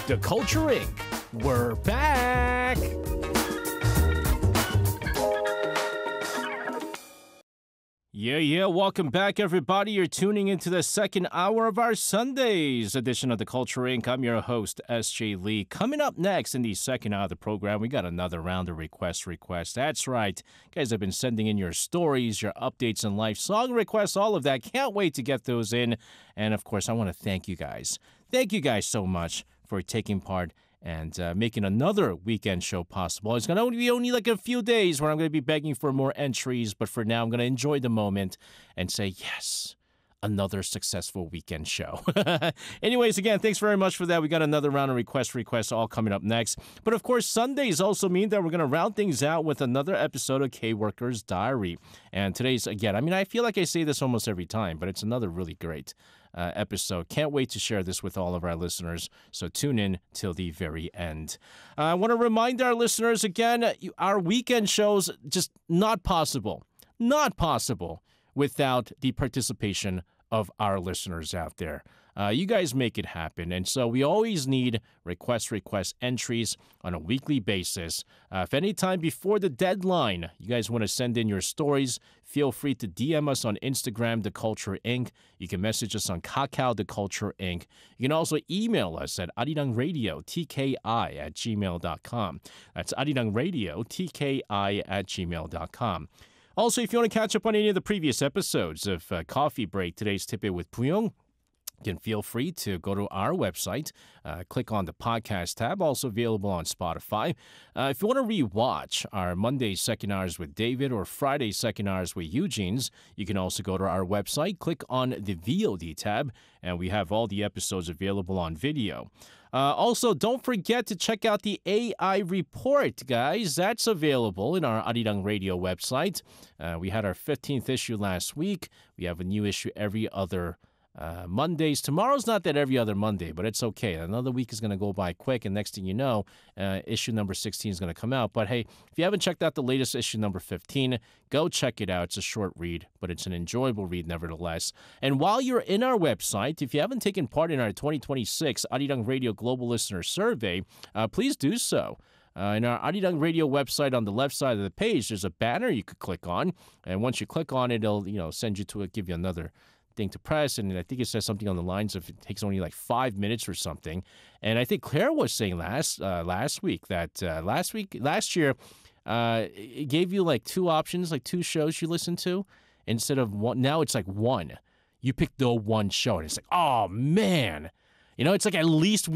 The Culture Inc. We're back! Yeah, welcome back, everybody. You're tuning into the second hour of our Sundays edition of The Culture Inc. I'm your host, S.J. Lee. Coming up next in the second hour of the program, we got another round of requests. That's right. You guys have been sending in your stories, your updates in life, song requests, all of that. Can't wait to get those in. And, of course, I want to thank you guys. Thank you guys so much for taking part and making another weekend show possible. It's going to be only like a few days where I'm going to be begging for more entries, but for now, I'm going to enjoy the moment and say, yes, another successful weekend show. Anyways, again, thanks very much for that. We got another round of requests all coming up next. But of course, Sundays also mean that we're going to round things out with another episode of K-Worker's Diary. And today's, again, I feel like I say this almost every time, but it's another really great episode. Can't wait to share this with all of our listeners, so tune in till the very end. I want to remind our listeners again, our weekend shows just not possible without the participation of our listeners out there. You guys make it happen, and so we always need request entries on a weekly basis. If any time before the deadline you guys want to send in your stories, feel free to DM us on Instagram, The Culture Inc. You can message us on Kakao, The Culture Inc. You can also email us at arirangradio@gmail.com. That's arirangradio@gmail.com. Also, if you want to catch up on any of the previous episodes of Coffee Break, Today's Tip with Puyong, you can feel free to go to our website, click on the podcast tab, also available on Spotify. If you want to rewatch our Monday second hours with David or Friday second hours with Eugene's, you can also go to our website, click on the VOD tab, and we have all the episodes available on video. Also, don't forget to check out the AI report, guys. That's available in our Arirang Radio website. We had our 15th issue last week. We have a new issue every other Mondays. Tomorrow's not that every other Monday, but it's okay. Another week is going to go by quick, and next thing you know, issue number 16 is going to come out. But hey, if you haven't checked out the latest issue number 15, go check it out. It's a short read, but it's an enjoyable read nevertheless. And while you're in our website, if you haven't taken part in our 2026 Arirang Radio Global Listener Survey, please do so. In our Arirang Radio website, on the left side of the page, there's a banner you could click on, and once you click on it, it'll send you to give you another thing to press, and I think it says something on the lines of it takes only like 5 minutes or something. And I think Claire was saying last week that last year it gave you like two options, like two shows you listen to instead of one. Now it's like one. You pick the one show, and it's like, oh man, it's like at least